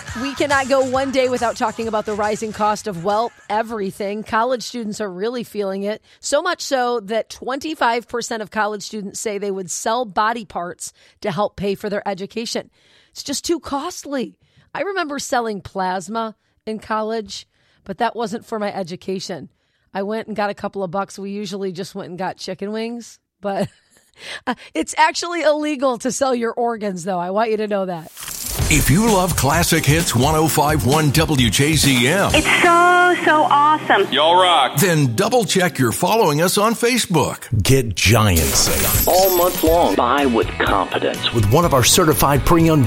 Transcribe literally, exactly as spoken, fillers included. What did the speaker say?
We cannot go one day without talking about the rising cost of, well, everything. College students are really feeling it. So much so that twenty-five percent of college students say they would sell body parts to help pay for their education. It's just too costly. I remember selling plasma in college, but that wasn't for my education. I went and got a couple of bucks. We usually just went and got chicken wings, but it's actually illegal to sell your organs, though. I want you to know that. If you love Classic Hits one oh five point one W J Z M, it's so, so awesome. Y'all rock. Then double check you're following us on Facebook. Get giant sales all month long. Buy with confidence with one of our certified pre-owned